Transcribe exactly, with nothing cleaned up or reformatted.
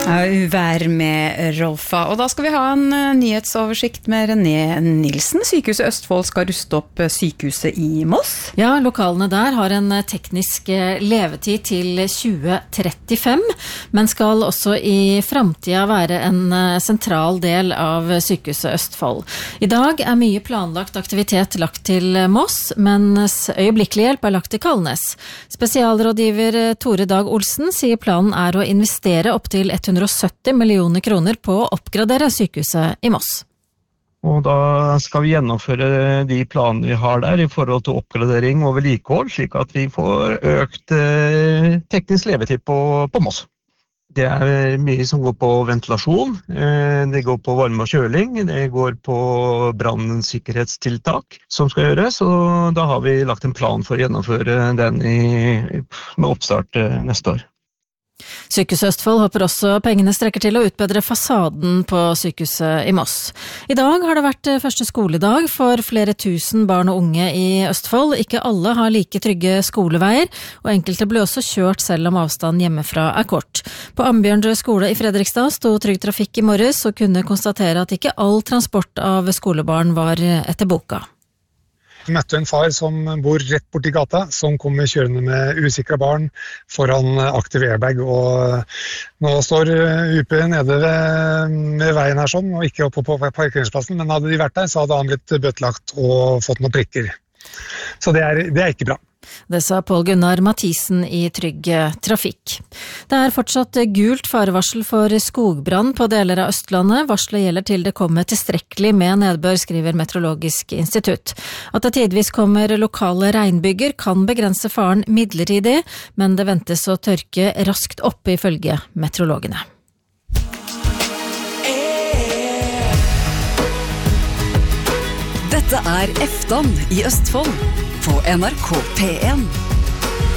Ja, uvær med Rolfa. Og da skal vi ha en uh, nyhetsoversikt med René Nilsen. Sykehuset Østfold skal ruste opp uh, sykehuset i Moss. Ja, lokalene der har en uh, teknisk uh, levetid til tjue trettifem, men skal også i fremtiden være en uh, sentral del av uh, sykehuset Østfold. I dag er mye planlagt aktivitet lagt til uh, Moss, mens øyeblikkelig hjelp er lagt til Kalnes. Spesialrådgiver uh, Tore Dag Olsen sier planen er å investere opp til hundre og sytti millioner kroner på å oppgradere sykehuset i Moss. Og da skal vi gjennomføre de planene vi har der i forhold til oppgradering og vedlikehold, slik at vi får økt eh, teknisk levetid på, på Moss. Det er mye som går på ventilasjon, eh, det går på varme og kjøling, det går på brannsikkerhetstiltak som skal gjøres, og da har vi lagt en plan for å gjennomføre den i, med oppstart eh, neste år. Sykehuset Østfold håper også pengene strekker til å utbedre fasaden på sykehuset i Moss. I dag har det vært første skoledag for flere tusen barn og unge i Østfold. Ikke alle har like trygge skoleveier, og enkelte ble også kjørt selv om avstand hjemmefra er kort. På Ambjørnrød skole i Fredrikstad sto Trygg Trafikk i morges og kunne konstatere at ikke all transport av skolebarn var etter boka. Jeg møtte en far som bor rett borti gata, som kommer kjørende med usikre barn foran aktiv airbag, og nå står U P nede ved, ved veien her sånn, og ikke oppe på parkeringsplassen, men hadde de vært der, så hadde han blitt bøtelagt og fått noen prikker. Så det er, det er ikke bra. Det sa Pål Gunnar Mathisen i Trygg Trafikk. Det er fortsatt gult farevarsel for skogbrann på deler av Østlandet. Varselet gjelder til det kommer tilstrekkelig med nedbør, skriver Meteorologisk institutt. At det tidvis kommer lokale regnbyger kan begrense faren midlertidig, men det ventes å tørke raskt opp ifølge meteorologene. Dette er Eftan i Østfold på N R K P en.